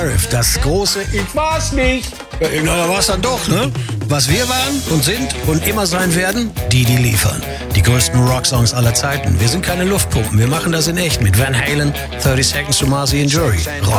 Das große Ich war's nicht. Na, war's dann doch, ne? Was wir waren und sind und immer sein werden, die liefern. Die größten Rocksongs aller Zeiten. Wir sind keine Luftpumpen, wir machen das in echt mit Van Halen, 30 Seconds to Mars and Jury. Rock